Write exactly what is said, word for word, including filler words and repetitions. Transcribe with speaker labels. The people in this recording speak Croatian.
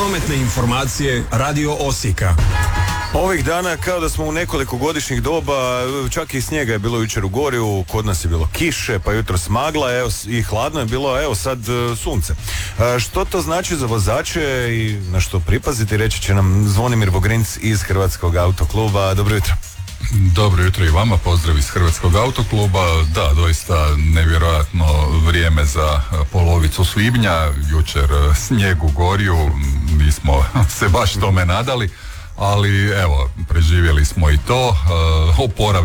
Speaker 1: Prometne informacije Radio Osijeka.
Speaker 2: Ovih dana kao da smo u nekoliko godišnjih doba, čak i snijega je bilo jučer u Gorju, kod nas je bilo kiše, pa jutro smagla, evo, i hladno je bilo, evo sad sunce. A, što to znači za vozače i na što pripaziti, reći će nam Zvonimir Vogrinc iz Hrvatskog autokluba. Dobro jutro.
Speaker 3: Dobro jutro i vama, pozdrav iz Hrvatskog autokluba. Da, doista nevjerojatno vrijeme za polovicu svibnja, jučer snijeg u Gorju, nismo se baš tome nadali, ali evo, preživjeli smo i to, oporavili